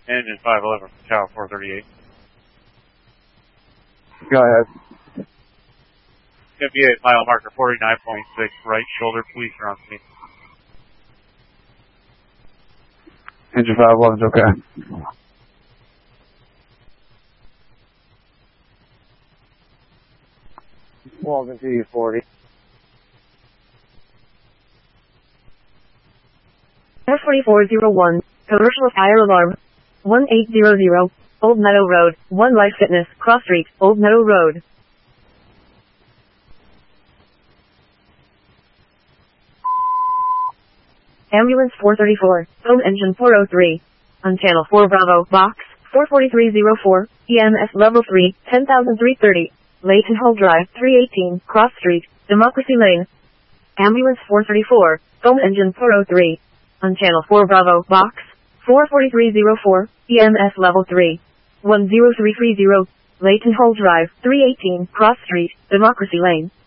Engine 511 from Tower 438. Go ahead. 58 mile marker 49.6, right shoulder, police are on scene. Engine 511's okay. Walton TU40. 44401, commercial fire alarm. 1800, Old Meadow Road, One Life Fitness, Cross Street, Old Meadow Road. Ambulance 434, phone engine 403. On channel 4 Bravo, box 44304, EMS level 3, 10,330. Leighton Hall Drive, 318, Cross Street, Democracy Lane. Ambulance 434, phone engine 403. On channel 4 Bravo, box 44304, EMS level 3, 10330, Leighton Hall Drive, 318, Cross Street, Democracy Lane.